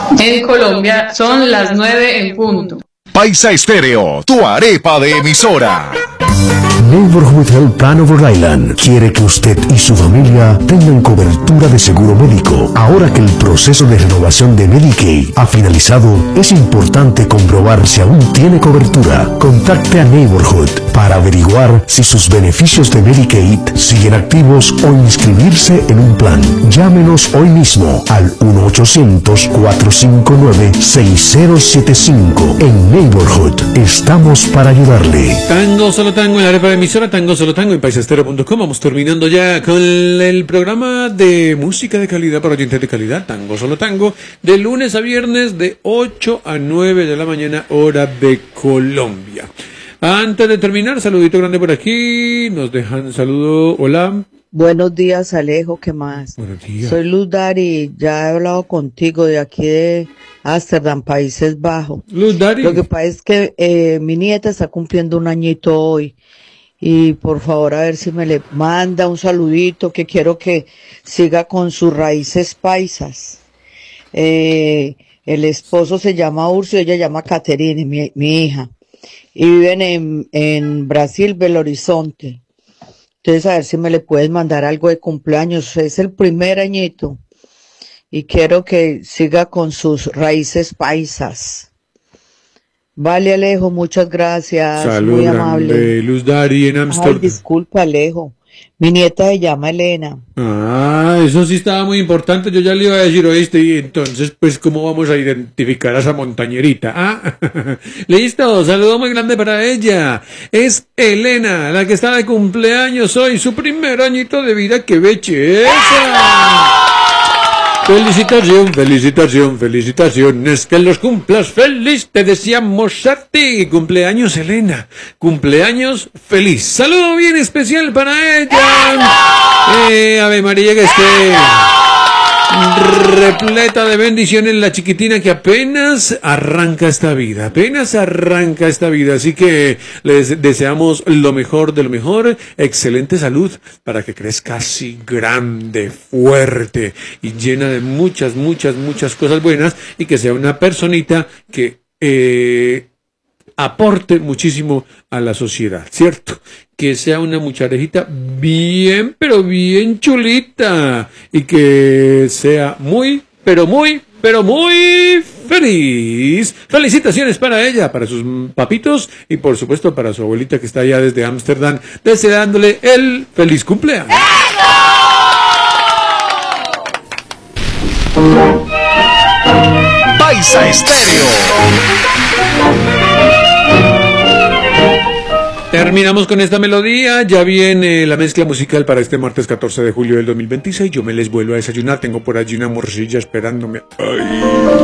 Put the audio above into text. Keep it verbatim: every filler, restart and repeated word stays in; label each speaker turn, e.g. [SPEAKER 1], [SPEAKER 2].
[SPEAKER 1] En Colombia son las nueve en punto.
[SPEAKER 2] Paisa Estéreo, tu arepa de emisora.
[SPEAKER 3] Neighborhood Health Plan of Rhode Island quiere que usted y su familia tengan cobertura de seguro médico. Ahora que el proceso de renovación de Medicaid ha finalizado, es importante comprobar si aún tiene cobertura. Contacte a Neighborhood para averiguar si sus beneficios de Medicaid siguen activos o inscribirse en un plan. Llámenos hoy mismo al uno ochocientos, cuatro cinco nueve, seis cero siete cinco. En Neighborhood estamos para ayudarle.
[SPEAKER 4] Tango Solo Tango en la arepa de emisora, Tango Solo Tango en paisastero punto com. Vamos terminando ya con el programa de música de calidad para oyentes de calidad, Tango Solo Tango, de lunes a viernes de ocho a nueve de la mañana, hora de Colombia. Antes de terminar, saludito grande por aquí, nos dejan saludo, hola.
[SPEAKER 5] Buenos días, Alejo, ¿qué más?
[SPEAKER 4] Buenos días.
[SPEAKER 5] Soy Luz Dari, ya he hablado contigo de aquí de Ámsterdam, Países Bajos.
[SPEAKER 4] Luz Dari.
[SPEAKER 5] Lo que pasa es que eh, mi nieta está cumpliendo un añito hoy y por favor a ver si me le manda un saludito, que quiero que siga con sus raíces paisas. Eh, el esposo se llama Urcio, ella se llama Caterine, mi, mi hija, y viven en, en Brasil, Belo Horizonte. Entonces, a ver si me le puedes mandar algo de cumpleaños. Es el primer añito. Y quiero que siga con sus raíces paisas. Vale, Alejo, muchas gracias.
[SPEAKER 4] Salud,
[SPEAKER 5] muy amable.
[SPEAKER 4] Luz Dari en Amsterdam.
[SPEAKER 5] Ay, disculpa, Alejo. Mi nieta se llama Elena.
[SPEAKER 4] Ah, eso sí estaba muy importante. Yo ya le iba a decir, oíste, y entonces, pues, ¿cómo vamos a identificar a esa montañerita? Ah, listo, saludo muy grande para ella. Es Elena, la que está de cumpleaños hoy, su primer añito de vida. ¡Qué belleza! Felicitación, felicitación, felicitaciones, que los cumplas feliz, te deseamos a ti. Cumpleaños, Elena, cumpleaños feliz. Saludo bien especial para ella. Eh, Ave María, que esté repleta de bendiciones la chiquitina que apenas arranca esta vida, apenas arranca esta vida, así que les deseamos lo mejor de lo mejor, excelente salud para que crezca así grande, fuerte y llena de muchas, muchas, muchas cosas buenas y que sea una personita que eh, aporte muchísimo a la sociedad, ¿cierto? Que sea una mucharejita bien, pero bien chulita y que sea muy, pero muy, pero muy feliz. Felicitaciones para ella, para sus papitos y por supuesto para su abuelita que está allá desde Ámsterdam, deseándole el feliz cumpleaños.
[SPEAKER 2] Paisa Estéreo.
[SPEAKER 4] Terminamos con esta melodía, ya viene la mezcla musical para este martes catorce de julio del dos mil veintiséis, yo me les vuelvo a desayunar, tengo por allí una morcilla esperándome. Ay.